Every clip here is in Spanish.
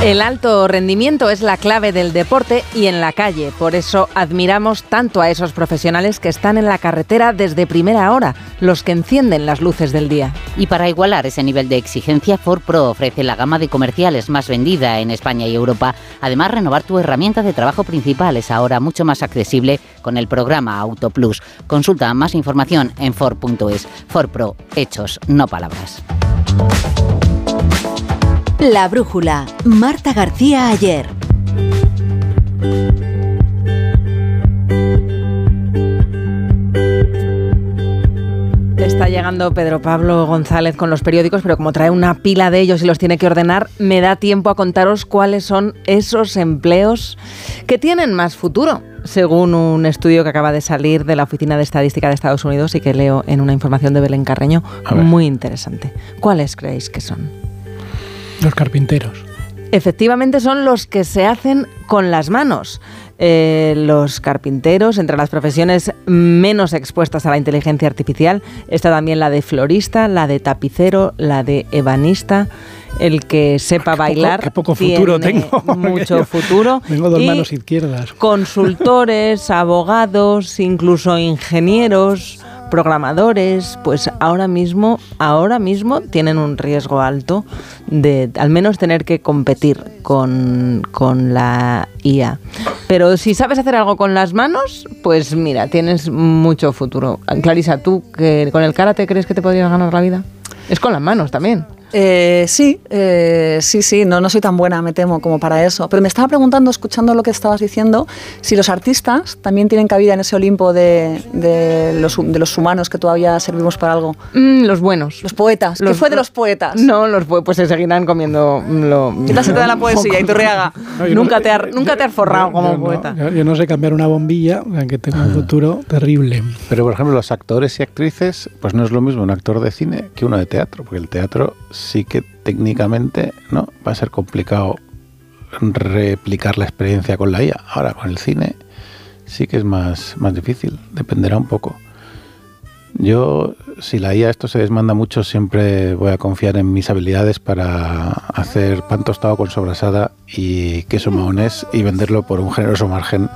El alto rendimiento es la clave del deporte y en la calle. Por eso admiramos tanto a esos profesionales que están en la carretera desde primera hora, los que encienden las luces del día. Y para igualar ese nivel de exigencia, Ford Pro ofrece la gama de comerciales más vendida en España y Europa. Además, renovar tu herramienta de trabajo principal es ahora mucho más accesible con el programa Auto Plus. Consulta más información en Ford.es. Ford Pro, hechos, no palabras. La brújula, Marta García Ayer. Está llegando Pedro Pablo González con los periódicos, pero como trae una pila de ellos y los tiene que ordenar, me da tiempo a contaros cuáles son esos empleos que tienen más futuro, según un estudio que acaba de salir de la Oficina de Estadística de Estados Unidos y que leo en una información de Belén Carreño, muy interesante. ¿Cuáles creéis que son? Los carpinteros. Efectivamente son los que se hacen con las manos. Los carpinteros, entre las profesiones menos expuestas a la inteligencia artificial, está también la de florista, la de tapicero, la de ebanista. El que sepa bailar qué poco futuro tiene tengo, mucho futuro. Tengo dos manos izquierdas. Consultores, abogados, incluso ingenieros, programadores, pues ahora mismo tienen un riesgo alto de al menos tener que competir con la IA. Pero si sabes hacer algo con las manos, pues mira, tienes mucho futuro. Clarisa, ¿tú que con el karate crees que te podrías ganar la vida? Es con las manos también. Sí, no soy tan buena, me temo, como para eso. Pero me estaba preguntando, escuchando lo que estabas diciendo, si los artistas también tienen cabida en ese Olimpo de los humanos que todavía servimos para algo. Los buenos. Los poetas. ¿Qué fue de los poetas? No, pues se seguirán comiendo ¿Qué tal se te da la poesía, Iturriaga? Nunca te has forrado como poeta. Yo no sé cambiar una bombilla, aunque tengo un futuro terrible. Pero, por ejemplo, los actores y actrices, pues no es lo mismo un actor de cine que uno de teatro, porque el teatro sí que técnicamente no va a ser complicado replicar la experiencia con la IA. Ahora con el cine sí que es más difícil, dependerá un poco. Yo, si la IA esto se desmanda mucho, siempre voy a confiar en mis habilidades para hacer pan tostado con sobrasada y queso mahonés y venderlo por un generoso margen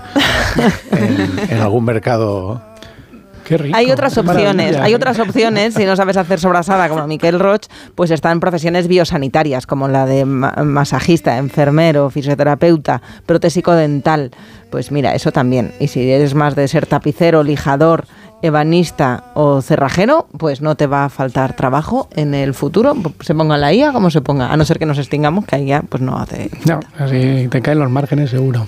en algún mercado. Qué rico, hay otras opciones, si no sabes hacer sobrasada como Miquel Roch, pues están profesiones biosanitarias como la de masajista, enfermero, fisioterapeuta, protésico dental. Pues mira, eso también. Y si eres más de ser tapicero, lijador, ebanista o cerrajero, pues no te va a faltar trabajo en el futuro, se ponga la IA como se ponga, a no ser que nos extingamos, que ahí ya pues no hace falta. No, así te caen los márgenes seguro.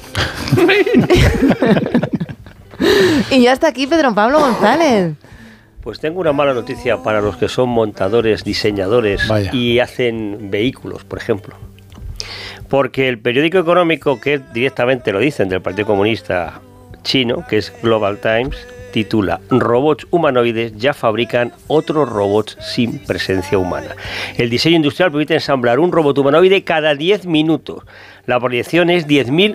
Y ya está aquí Pedro Pablo González. Pues tengo una mala noticia para los que son montadores, diseñadores y hacen vehículos, por ejemplo. Porque el periódico económico, que directamente lo dicen del Partido Comunista Chino, que es Global Times, titula "Robots humanoides ya fabrican otros robots sin presencia humana". El diseño industrial permite ensamblar un robot humanoide cada 10 minutos. La proyección es 10.000